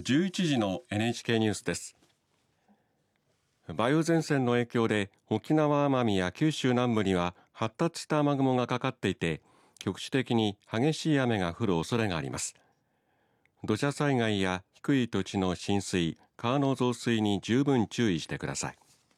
11時の NHK ニュースです。梅雨前線の影響で沖縄・奄美や九州南部には発達した雨雲がかかっていて、局地的に激しい雨が降る恐れがあります。土砂災害や低い土地の浸水、川の増水に十分注意してください。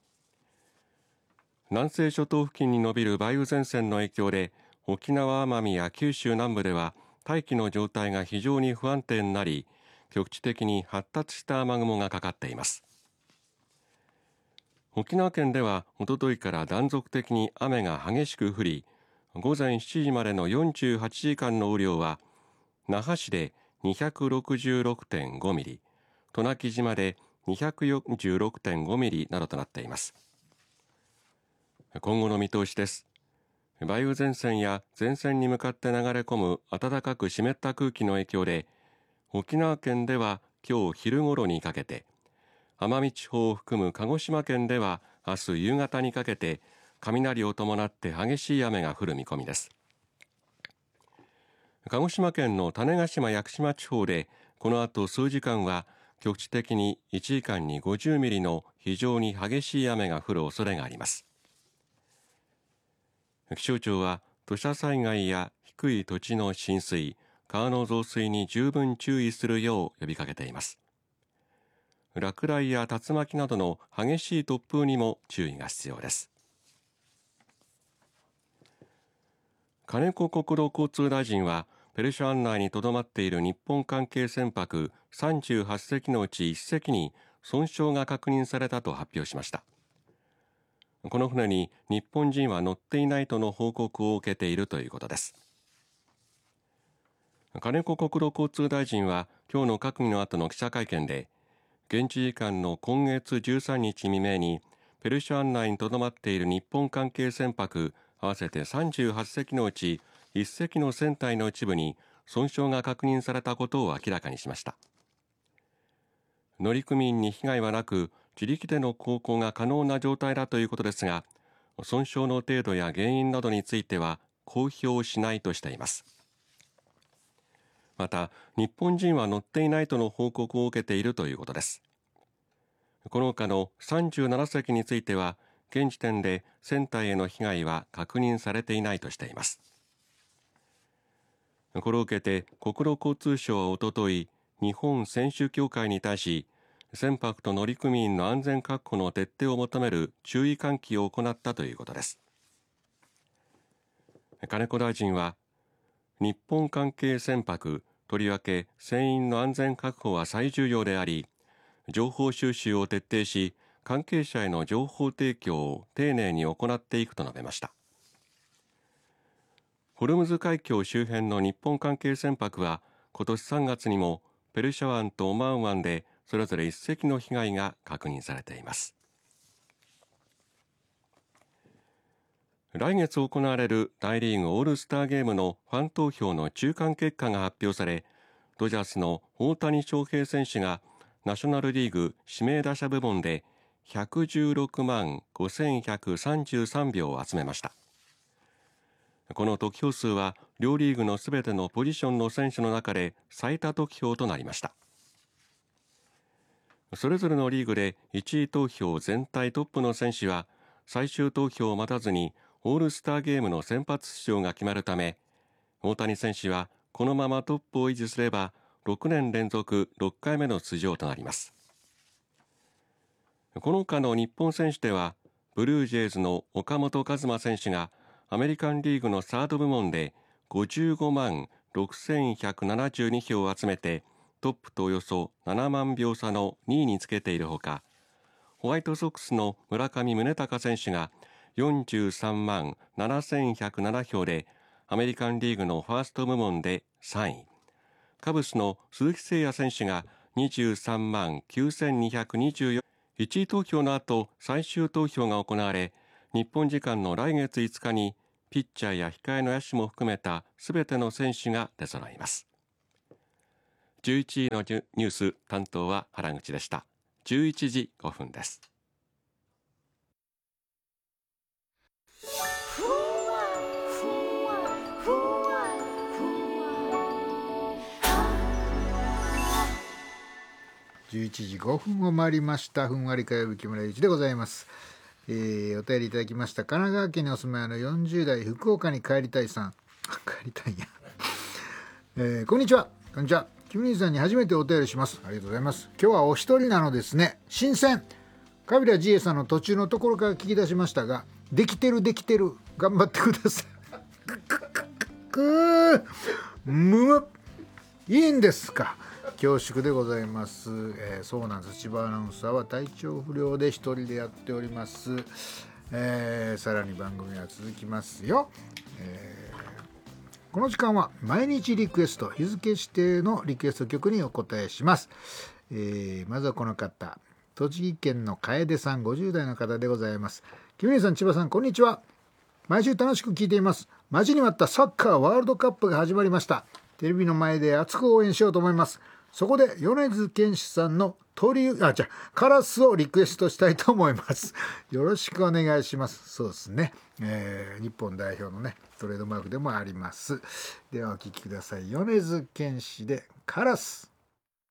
南西諸島付近に延びる梅雨前線の影響で、沖縄・奄美や九州南部では大気の状態が非常に不安定になり、局地的に発達した雨雲がかかっています。沖縄県ではおとといから断続的に雨が激しく降り、午前7時までの48時間の雨量は那覇市で266.5 ミリ、渡名喜島で246.5 ミリなどとなっています。今後の見通しです。梅雨前線や前線に向かって流れ込む暖かく湿った空気の影響で、沖縄県では今日昼ごろにかけて、奄美地方を含む鹿児島県では明日夕方にかけて雷を伴って激しい雨が降る見込みです。鹿児島県の種子島・屋久島地方でこの後数時間は局地的に1時間に50ミリの非常に激しい雨が降る恐れがあります。気象庁は土砂災害や低い土地の浸水、川の増水に十分注意するよう呼びかけています。落雷や竜巻などの激しい突風にも注意が必要です。金子国土交通大臣はペルシャ湾内にとどまっている日本関係船舶38隻のうち1隻に損傷が確認されたと発表しました。この船に日本人は乗っていないとの報告を受けているということです。金子国土交通大臣は今日の閣議の後の記者会見で、現地時間の今月13日未明にペルシャ湾内にとどまっている日本関係船舶合わせて38隻のうち1隻の船体の一部に損傷が確認されたことを明らかにしました。乗組員に被害はなく、自力での航行が可能な状態だということですが、損傷の程度や原因などについては公表しないとしています。また、日本人は乗っていないとの報告を受けているということです。この他の37隻については、現時点で船体への被害は確認されていないとしています。これを受けて国土交通省はおととい、日本船主協会に対し、船舶と乗組員の安全確保の徹底を求める注意喚起を行ったということです。金子大臣は、日本関係船舶、とりわけ船員の安全確保は最重要であり、情報収集を徹底し、関係者への情報提供を丁寧に行っていくと述べました。ホルムズ海峡周辺の日本関係船舶は、今年3月にもペルシャ湾とオマーン湾でそれぞれ1隻の被害が確認されています。来月行われる大リーグオールスターゲームのファン投票の中間結果が発表され、ドジャースの大谷翔平選手がナショナルリーグ指名打者部門で116万5133票を集めました。この得票数は両リーグのすべてのポジションの選手の中で最多得票となりました。それぞれのリーグで1位投票全体トップの選手は最終投票を待たずにオールスターゲームの先発出場が決まるため、大谷選手はこのままトップを維持すれば6年連続6回目の出場となります。この他の日本選手ではブルージェイズの岡本和真選手がアメリカンリーグのサード部門で55万6172票を集めてトップとおよそ7万票差の2位につけているほか、ホワイトソックスの村上宗隆選手が43万7107票でアメリカンリーグのファースト部門で3位、カブスの鈴木誠也選手が23万9224、1位投票の後最終投票が行われ、日本時間の来月5日にピッチャーや控えの野手も含めたすべての選手が出揃います。11時のニュース担当は原口でした。11時5分です。 11時5分を回りました。ふんわり火曜日、木村祐一でございます。お便りいただきました。神奈川県にお住まいの40代、福岡に帰りたいさん。帰りたいや。こんにちは。こんにちは。木村さんに初めてお便りします。ありがとうございます。今日はお一人なのですね。新鮮。カビラ GA さんの途中のところから聞き出しましたが、できてる頑張ってください。いいんですか。恐縮でございます。そうなんです。千葉アナウンサーは体調不良で一人でやっております。さらに番組は続きますよ。この時間は毎日リクエスト、日付指定のリクエスト曲にお答えします。まずはこの方、栃木県の楓さん、50代の方でございます。木村さん、千葉さん、こんにちは。毎週楽しく聞いています。待ちに待ったサッカーワールドカップが始まりました。テレビの前で熱く応援しようと思います。そこで米津玄師さんのカラスをリクエストしたいと思います。よろしくお願いします。そうですね、日本代表のねトレードマークでもあります。ではお聴きください。米津玄師でカラス。